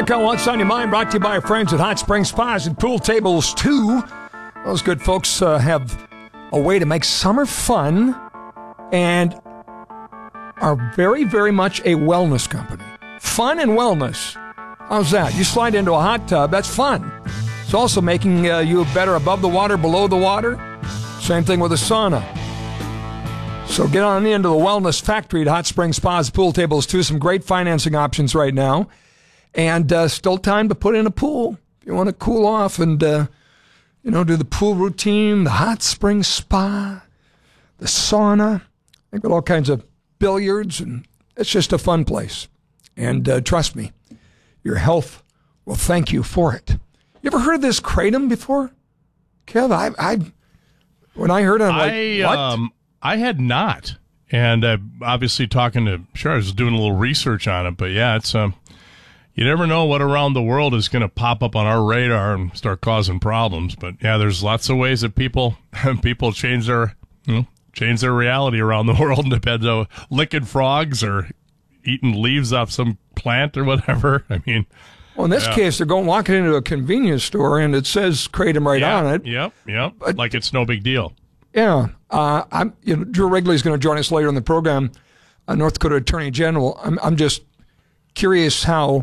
Check out What's on Your Mind, brought to you by our friends at Hot Springs Spas and Pool Tables 2. Those good folks have a way to make summer fun and are very, very much a wellness company. Fun and wellness. How's that? You slide into a hot tub, that's fun. It's also making you better above the water, below the water. Same thing with a sauna. So get on into the wellness factory at Hot Springs Spas, Pool Tables 2. Some great financing options right now. And still time to put in a pool. If you want to cool off and, do the pool routine, the hot spring spa, the sauna. They've got all kinds of billiards, and it's just a fun place. And trust me, your health will thank you for it. You ever heard of this Kratom before? Kev, when I heard it, I'm like, what? I had not. And obviously I was doing a little research on it, but yeah, it's... You never know what around the world is going to pop up on our radar and start causing problems. But yeah, there's lots of ways that people change their reality around the world. And depends on licking frogs or eating leaves off some plant or whatever. I mean, well, in this case, they're walking into a convenience store and it says Kratom on it. Yep. But, like it's no big deal. Yeah. Drew Wrigley's going to join us later in the program. North Dakota Attorney General. I'm just curious how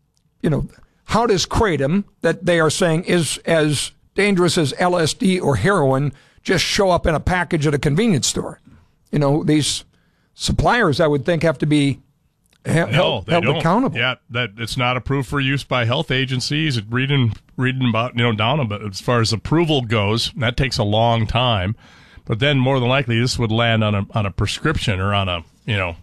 does Kratom, that they are saying is as dangerous as LSD or heroin, just show up in a package at a convenience store? These suppliers, I would think, have to be held accountable. Yeah, that it's not approved for use by health agencies. Reading about, down about as far as approval goes, that takes a long time. But then more than likely, this would land on a prescription or on a,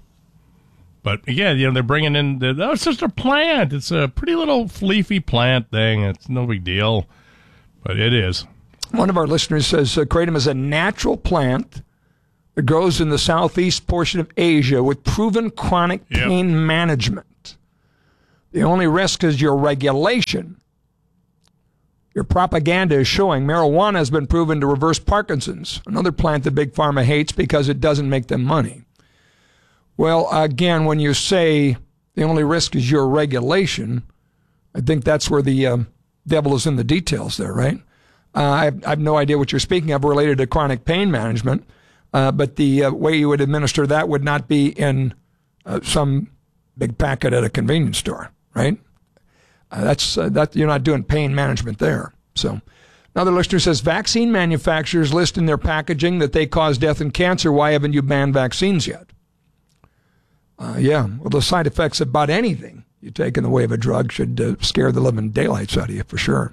But again, they're bringing in, it's just a plant. It's a pretty little leafy plant thing. It's no big deal, but it is. One of our listeners says Kratom is a natural plant that grows in the southeast portion of Asia with proven chronic pain management. The only risk is your regulation. Your propaganda is showing marijuana has been proven to reverse Parkinson's, another plant that Big Pharma hates because it doesn't make them money. Well, again, when you say the only risk is your regulation, I think that's where the devil is in the details there, right? I have no idea what you're speaking of related to chronic pain management, but the way you would administer that would not be in some big packet at a convenience store, right? That you're not doing pain management there. So another listener says, vaccine manufacturers list in their packaging that they cause death and cancer. Why haven't you banned vaccines yet? Well, the side effects of about anything you take in the way of a drug should scare the living daylights out of you, for sure.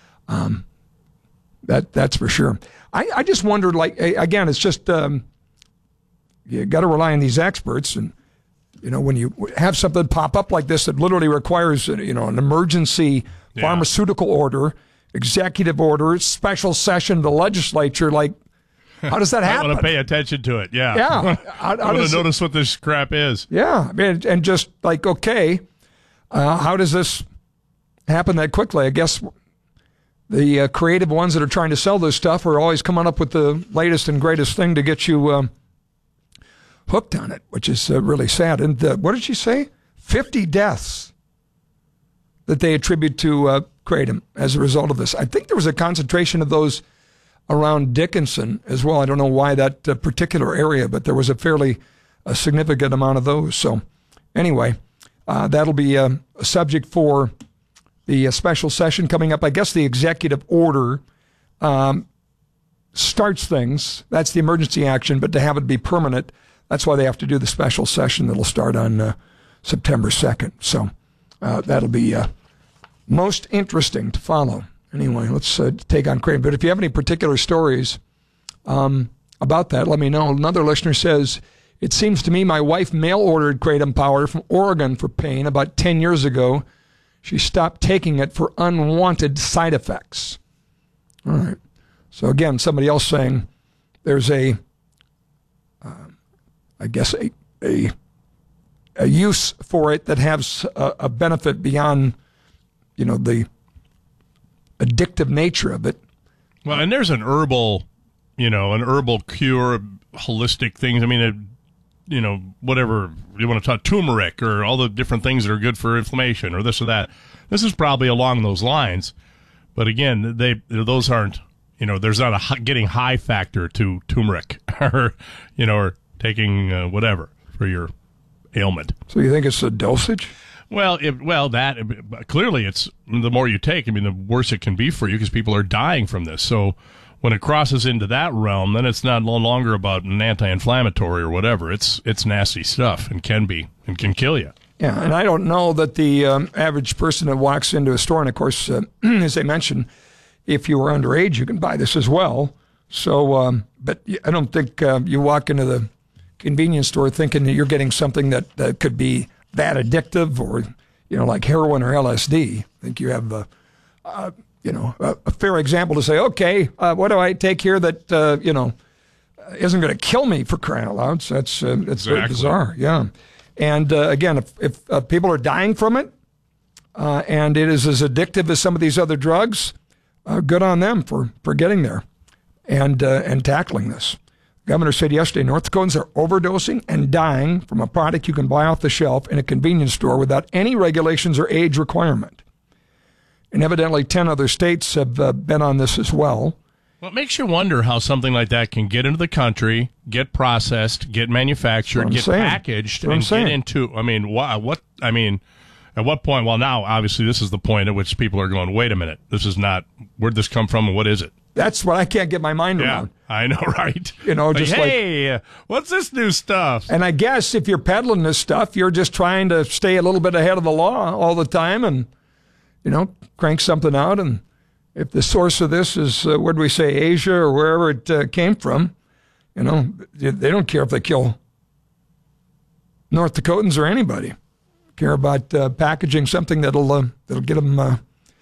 That's for sure. I just wondered, again, it's just you got to rely on these experts. And, when you have something pop up like this that literally requires, an emergency pharmaceutical order, executive order, special session of the legislature, how does that happen? I want to pay attention to it. Yeah. Yeah. I want to notice what this crap is. Yeah. I mean, and just okay, how does this happen that quickly? I guess the creative ones that are trying to sell this stuff are always coming up with the latest and greatest thing to get you hooked on it, which is really sad. And what did she say? 50 deaths that they attribute to Kratom as a result of this. I think there was a concentration of those around Dickinson as well. I don't know why that particular area, but there was a fairly significant amount of those. So anyway, that'll be a subject for the special session coming up. I guess the executive order starts things. That's the emergency action, but to have it be permanent, that's why they have to do the special session that'll start on September 2nd. So that'll be most interesting to follow. Anyway, let's take on Kratom. But if you have any particular stories about that, let me know. Another listener says, it seems to me my wife mail-ordered Kratom powder from Oregon for pain about 10 years ago. She stopped taking it for unwanted side effects. All right. So again, somebody else saying there's a use for it that has a benefit beyond, the addictive nature of it. Well, and there's an herbal cure, holistic things. I mean, whatever you want to talk, turmeric or all the different things that are good for inflammation or this or that. This is probably along those lines. But again, those aren't, there's not a getting high factor to turmeric or taking whatever for your ailment. So you think it's the dosage? Well, clearly it's the more you take, the worse it can be for you because people are dying from this. So when it crosses into that realm, then it's no longer about an anti-inflammatory or whatever. It's nasty stuff and can kill you. Yeah, and I don't know that the average person that walks into a store, and of course, as they mentioned, if you are underage, you can buy this as well. So, but I don't think you walk into the convenience store thinking that you're getting something that could be that addictive or, like heroin or LSD. I think you have a fair example to say, okay, what do I take here that, isn't going to kill me, for crying out loud? So that's very bizarre, yeah. And again, if people are dying from it, and it is as addictive as some of these other drugs, good on them for getting there and tackling this. The governor said yesterday North Dakotans are overdosing and dying from a product you can buy off the shelf in a convenience store without any regulations or age requirement. And evidently 10 other states have been on this as well. Well, it makes you wonder how something like that can get into the country, get processed, get manufactured, get packaged, and get into, at what point? Well, now, obviously, this is the point at which people are going, wait a minute, this is not, where'd this come from and what is it? That's what I can't get my mind around. I know, right? Just hey, what's this new stuff? And I guess if you're peddling this stuff, you're just trying to stay a little bit ahead of the law all the time and, crank something out. And if the source of this is, what do we say, Asia or wherever it came from, they don't care if they kill North Dakotans or anybody. Care about packaging something that'll get them.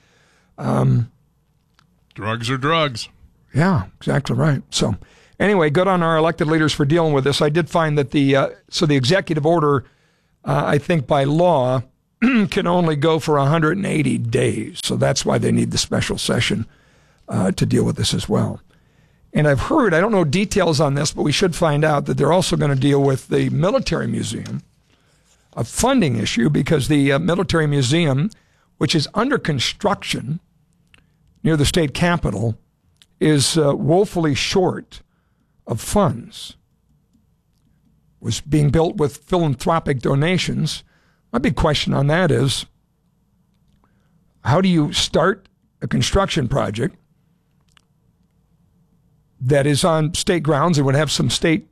Drugs are drugs. Yeah, exactly right. So, anyway, good on our elected leaders for dealing with this. I did find that the executive order, I think by law, can only go for 180 days. So that's why they need the special session to deal with this as well. And I've heard, I don't know details on this, but we should find out that they're also going to deal with the military museum, a funding issue, because the military museum, which is under construction near the state capitol, is woefully short of funds. Was being built with philanthropic donations. My big question on that is, how do you start a construction project that is on state grounds and would have some state,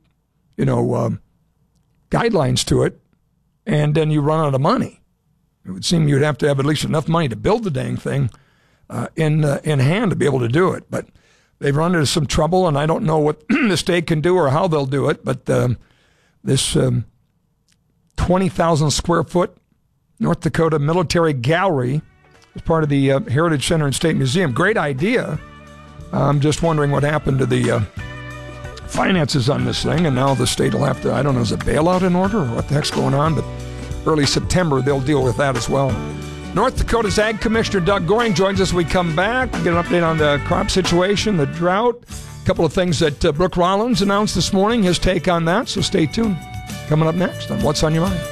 guidelines to it, and then you run out of money? It would seem you'd have to have at least enough money to build the dang thing in hand to be able to do it. But they've run into some trouble, and I don't know what the state can do or how they'll do it. But this 20,000 square foot North Dakota Military Gallery is part of the Heritage Center and State Museum. Great idea. I'm just wondering what happened to the finances on this thing, and now the state will have to, I don't know, is a bailout in order or what the heck's going on? But early September, they'll deal with that as well. North Dakota's Ag Commissioner Doug Goring joins us as we come back. We'll get an update on the crop situation, the drought, a couple of things that Brooke Rollins announced this morning, his take on that, so stay tuned. Coming up next on What's on Your Mind.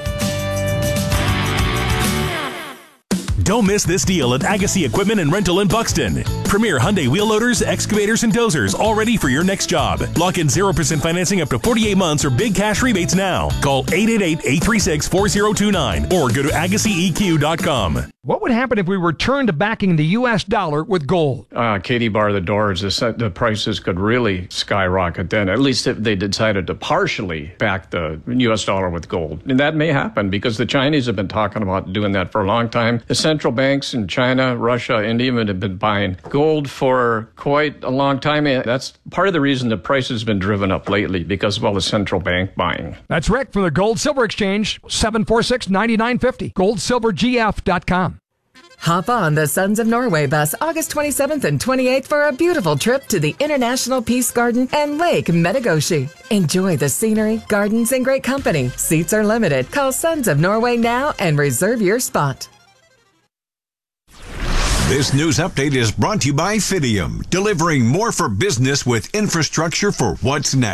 Don't miss this deal at Agassi Equipment and Rental in Buxton. Premier Hyundai wheel loaders, excavators, and dozers, all ready for your next job. Lock in 0% financing up to 48 months or big cash rebates now. Call 888-836-4029 or go to AgassiEQ.com. What would happen if we returned to backing the U.S. dollar with gold? Katie bar the doors. The prices could really skyrocket then, at least if they decided to partially back the U.S. dollar with gold. And that may happen because the Chinese have been talking about doing that for a long time. The central banks in China, Russia, India have been buying gold for quite a long time. And that's part of the reason the price has been driven up lately, because of all the central bank buying. That's Rick from the Gold Silver Exchange, 746-9950, goldsilvergf.com. Hop on the Sons of Norway bus August 27th and 28th for a beautiful trip to the International Peace Garden and Lake Metegoshi. Enjoy the scenery, gardens, and great company. Seats are limited. Call Sons of Norway now and reserve your spot. This news update is brought to you by Fidium, delivering more for business with infrastructure for what's next.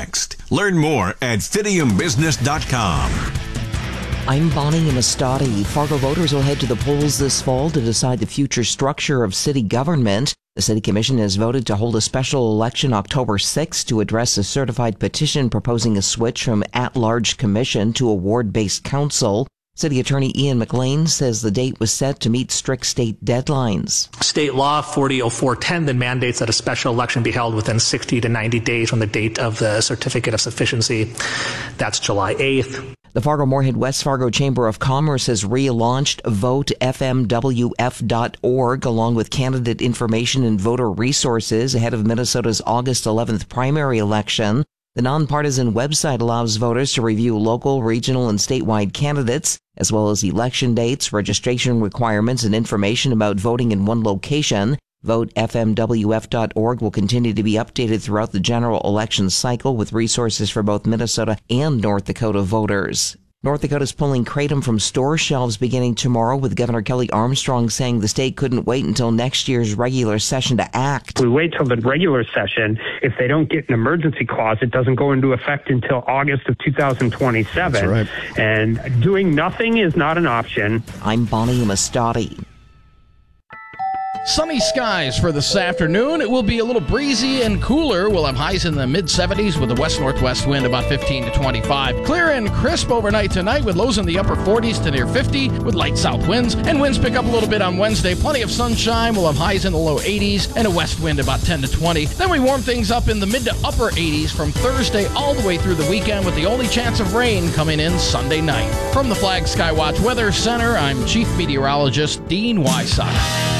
Learn more at fidiumbusiness.com. I'm Bonnie Amistadi. Fargo voters will head to the polls this fall to decide the future structure of city government. The City Commission has voted to hold a special election October 6th to address a certified petition proposing a switch from at-large commission to a ward-based council. City Attorney Ian McLean says the date was set to meet strict state deadlines. State law 400410 then mandates that a special election be held within 60 to 90 days from the date of the certificate of sufficiency. That's July 8th. The Fargo-Moorhead West Fargo Chamber of Commerce has relaunched votefmwf.org along with candidate information and voter resources ahead of Minnesota's August 11th primary election. The nonpartisan website allows voters to review local, regional, and statewide candidates, as well as election dates, registration requirements, and information about voting in one location. VoteFMWF.org will continue to be updated throughout the general election cycle with resources for both Minnesota and North Dakota voters. North Dakota's pulling kratom from store shelves beginning tomorrow, with Governor Kelly Armstrong saying the state couldn't wait until next year's regular session to act. We wait till the regular session. If they don't get an emergency clause, it doesn't go into effect until August of 2027. That's right. And doing nothing is not an option. I'm Bonnie Amistadi. Sunny skies for this afternoon. It will be a little breezy and cooler. We'll have highs in the mid-70s with a west-northwest wind about 15 to 25. Clear and crisp overnight tonight with lows in the upper 40s to near 50 with light south winds. And winds pick up a little bit on Wednesday. Plenty of sunshine. We'll have highs in the low 80s and a west wind about 10 to 20. Then we warm things up in the mid to upper 80s from Thursday all the way through the weekend with the only chance of rain coming in Sunday night. From the Flag Skywatch Weather Center, I'm Chief Meteorologist Dean Wysocki.